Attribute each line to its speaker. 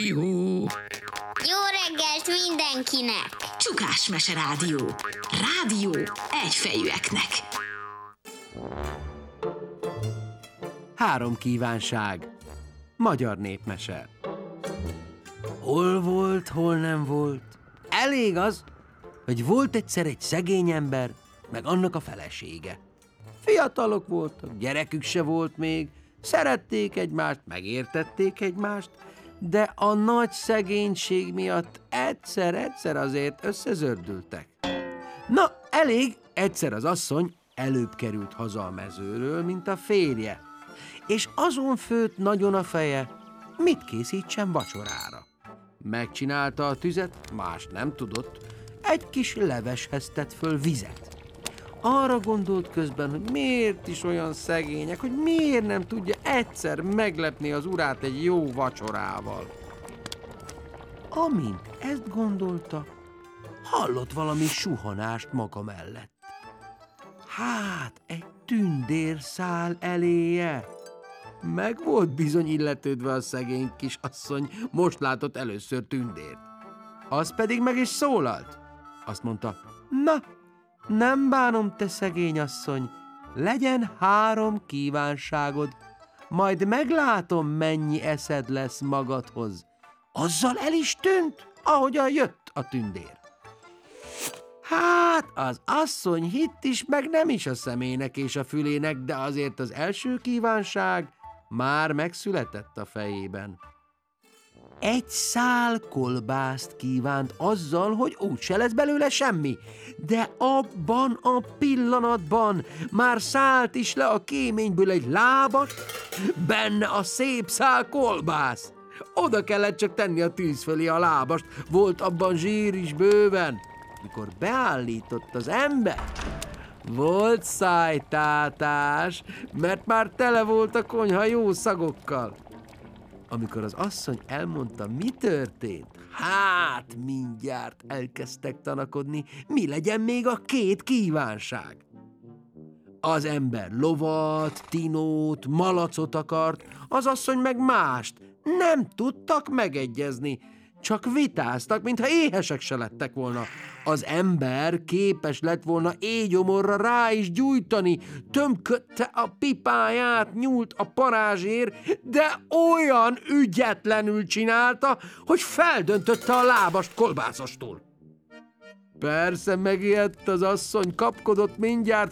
Speaker 1: Juhú!
Speaker 2: Jó reggelt mindenkinek!
Speaker 3: Csukás Mese Rádió. Rádió egyfejűeknek.
Speaker 4: 3 kívánság. Magyar népmese. Hol volt, hol nem volt? Elég az, hogy volt egyszer egy szegény ember, meg annak a felesége. Fiatalok voltak, gyerekük se volt még, szerették egymást, megértették egymást, de a nagy szegénység miatt egyszer azért összezördültek. Na, elég, egyszer az asszony előbb került haza a mezőről, mint a férje, és azon főtt nagyon a feje, mit készítsen vacsorára. Megcsinálta a tüzet, más nem tudott, egy kis leveshez tett föl vizet. Arra gondolt közben, hogy miért is olyan szegények, hogy miért nem tudja egyszer meglepni az urát egy jó vacsorával. Amint ezt gondolta, hallott valami suhanást maga mellett. Hát, egy tündér száll eléje. Meg volt bizony illetődve a szegény kisasszony, most látott először tündért. Az pedig meg is szólalt. Azt mondta, na, nem bánom, te szegény asszony, legyen 3 kívánságod, majd meglátom, mennyi eszed lesz magadhoz. Azzal el is tűnt, ahogyan jött a tündér. Hát, az asszony hitt is, meg nem is a szemének és a fülének, de azért az első kívánság már megszületett a fejében. Egy szál kolbászt kívánt azzal, hogy úgyse lesz belőle semmi, de abban a pillanatban már szállt is le a kéményből egy lábas, benne a szép szál kolbász. Oda kellett csak tenni a tűz fölé a lábast, volt abban zsír is bőven. Mikor beállított az ember, volt szájtátás, mert már tele volt a konyha jó szagokkal. Amikor az asszony elmondta, mi történt, hát mindjárt elkezdtek tanakodni, mi legyen még a 2 kívánság. Az ember lovat, tinót, malacot akart, az asszony meg mást. Nem tudtak megegyezni, csak vitáztak, mintha éhesek se lettek volna. Az ember képes lett volna éjgyomorra rá is gyújtani, tömködte a pipáját, nyúlt a parázsér, de olyan ügyetlenül csinálta, hogy feldöntötte a lábast kolbászostól. Persze megijedt az asszony, kapkodott mindjárt,